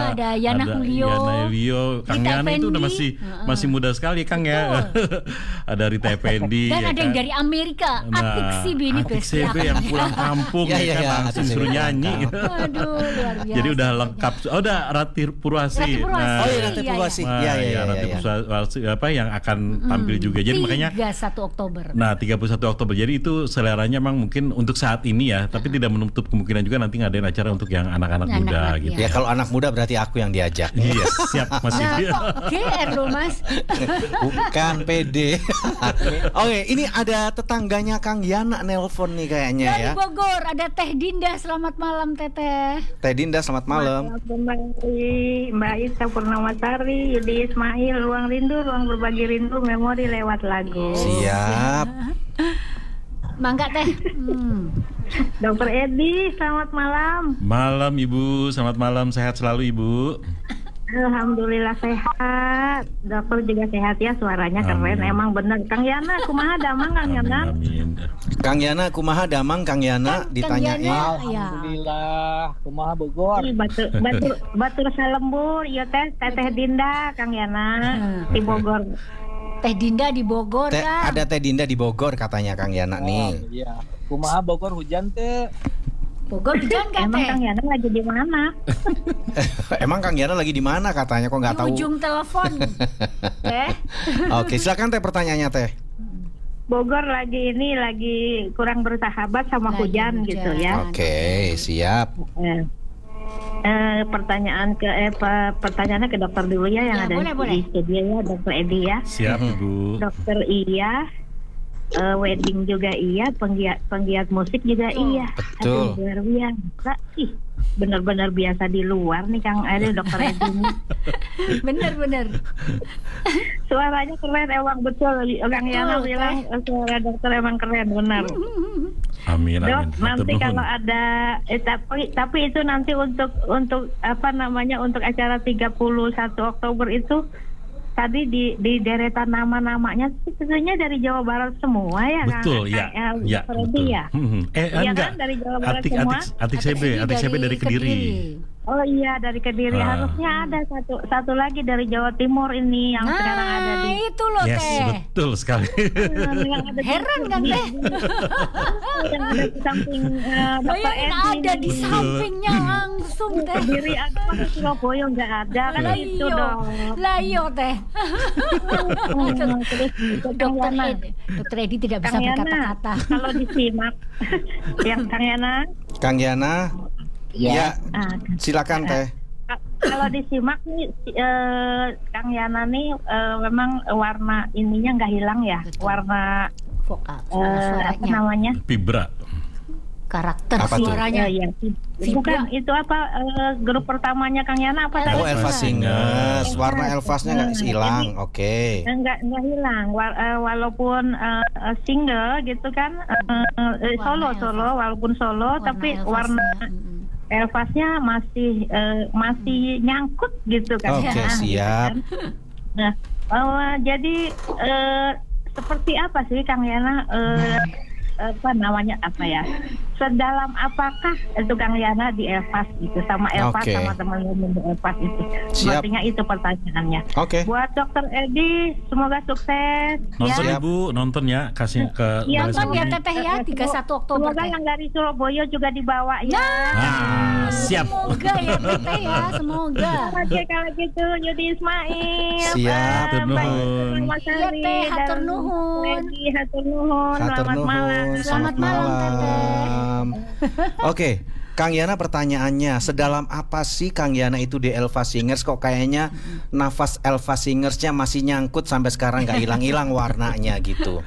ada Yana Julio. Kang Yana itu udah masih muda sekali Kang ya. Ada Rita Effendi. Dan ada yang dari Amerika, Atik Sibi ini besti yang pulang kampung langsung suruh nyanyi. Aduh, luar biasa. Jadi udah lengkap. Udah Rati Purwasi. Rati Purwasi. Rati Purwasi yang akan tampil juga. Jadi makanya 31 Oktober. Nah, 31 Oktober. Jadi itu seleranya memang mungkin untuk saat ini ya, tapi tidak menutup kemungkinan juga nanti ngadain acara untuk yang anak-anak muda gitu. Ya kalau anak muda berarti aku yang diajak. Iya, siap masih. GR loh Mas. Bukan PD. Oke, ini ada tetangganya Kang Yana nelpon nih kayaknya ya. Dari Bogor ada Teh Dinda, selamat malam Teteh. Teh Dinda, selamat malam. Mbak Isa Purnamasari, Yudi Ismail, ruang rindu, ruang berbagi rindu, memori lewat lagu. Siap. Mangga Teh. Dokter Edi, selamat malam. Malam Ibu, selamat malam, sehat selalu Ibu. Alhamdulillah sehat. Dokter juga sehat ya, suaranya keren. Emang bener. Kang Yana, kumaha damang Kang Yana? Kang Yana, kumaha damang Kang Yana ditanyain. Alhamdulillah, kumaha Bogor. Batur salembur, ieu teh Teteh Dinda Kang Yana di Bogor. Teh Dinda di Bogor kan? Ada Teh Dinda di Bogor katanya Kang Yana nih. Iya. Kumaha Bogor hujan teh? Bogor hujan kan Emang Teh? Kang Yana lagi di mana? Emang Kang Yana lagi di mana katanya, kok nggak tahu? Di ujung telepon. Teh. Oke, silakan Teh pertanyaannya Teh. Bogor lagi kurang bersahabat sama hujan gitu ya. Oke, siap. Pertanyaannya ke dokter dulu ya yang ada di studio ya, Dokter Edi ya. Siap Ibu. Dokter iya, wedding juga iya, penggiat musik juga iya. Betul. Aduh, luar biasa. Ih, benar-benar biasa di luar nih Kang Dokter Edi. Bener. Suaranya keren emang betul. Kang Yana bilang suara dokter emang keren benar. Amin. Dok, nanti kalau ada tapi itu nanti untuk apa namanya untuk acara 31 Oktober itu tadi di deretan nama-namanya tentunya dari Jawa Barat semua ya kan? Betul, ya. Betul. Ya? Enggak. Kan dari Jawa Barat semua. Atik CB dari Kediri. Oh iya dari Kediri. Harusnya ada satu lagi dari Jawa Timur ini yang sekarang ada di. Itu loh Yes, Teh. betul sekali. Heran kan Teh? Yang ada di samping Dokter Edi. Ada di sampingnya langsung Teh. Kediri ada, masa Surabaya nggak ada kan itu dong. Lah iyo Teh. Dokter Edi tidak bisa berkata-kata. Kalau disimak yang Kang Yana. Kang Yana. Ya. Silakan Teh. Kalau disimak nih Kang Yana nih memang warna ininya nggak hilang ya. Warna vokal apa namanya? Vibra. Karakter apa suaranya. Ya. Bukan itu apa grup pertamanya Kang Yana apa tadi? Oh, Elva Singers. Warna Elvasnya nggak hilang. Oke. Nggak hilang. Walaupun single gitu kan, solo walaupun solo, tapi warna Elvasnya masih nyangkut gitu kan. Oke, siap. Nah, jadi seperti apa sih Kang Yana sedalam apakah itu Kang Yana di Elvas gitu sama Elvas sama teman-teman di Elvas itu. Sepertinya itu pertanyaannya. Buat Dokter Edi semoga sukses. Nonton ya. Ibu, nonton ya, kasih ke nonton ya Teteh ya 31 Oktober. Semoga yang dari Surabaya juga dibawa ya. Siap. Semoga ya Teteh ya, semoga. Oke kalau gitu Yudi Ismail. Siap. Hatur nuhun. Selamat malam. Selamat malam Teteh. Oke, Kang Yana pertanyaannya, sedalam apa sih Kang Yana itu di Elva Singers? Kok kayaknya nafas Elva Singersnya masih nyangkut sampai sekarang nggak hilang-hilang warnanya gitu?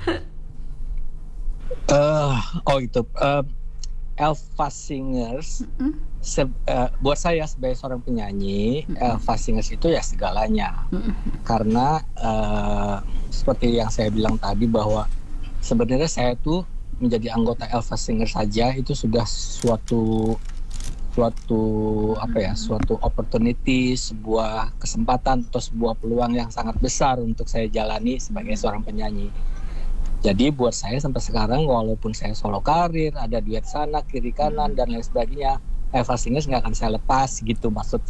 Elva Singers buat saya sebagai seorang penyanyi, Elva Singers itu ya segalanya. Karena seperti yang saya bilang tadi bahwa sebenarnya saya tuh menjadi anggota Elva Singers saja itu sudah suatu opportunity, sebuah kesempatan atau sebuah peluang yang sangat besar untuk saya jalani sebagai seorang penyanyi. Jadi buat saya sampai sekarang walaupun saya solo karir, ada duet sana kiri kanan dan lain sebagainya, Elva Singers nggak akan saya lepas gitu maksud